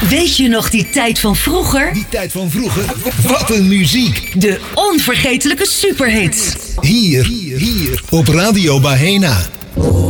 Weet je nog die tijd van vroeger? Die tijd van vroeger? Wat een muziek! De onvergetelijke superhits. Hier op Radio Bahena.